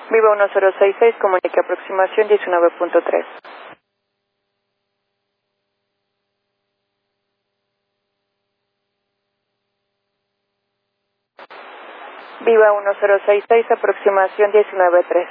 Viva 1066, comunique aproximación 19.3. Viva 1066, aproximación 19.3.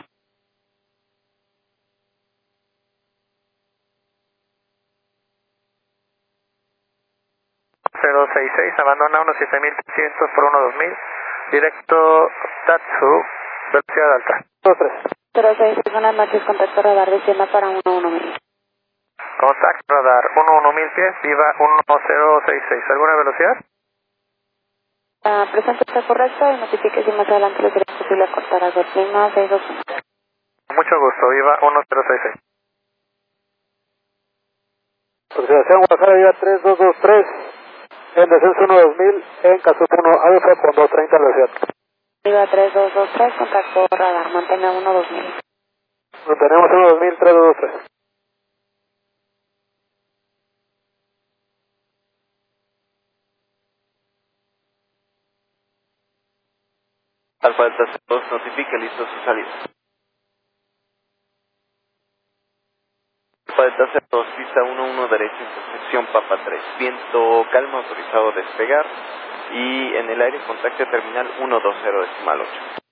066, abandona 17300 por 12000, directo Tatsu, velocidad alta. 23. 066, buenas noches, contacto radar de Siena para 11000. Contacto radar 11000 pies, viva 1066. ¿Alguna velocidad? Presente está correcta y notifique si más adelante le será posible acortar a Gotlima 621. Mucho gusto, viva 1066. Aproximación Guadalajara, viva 3223, en descenso 12000, en Casup 1 Alfa con 230 velocidad. Viva 3223, contacto radar, mantenga 12000. Mantenemos 12000, 3223. Alfa Delta 2, notifique listo su salida. Alfa Delta 2, pista 11 derecha, intersección Papa 3. Viento calma, autorizado a despegar. Y en el aire contacte terminal 120 decimal 8.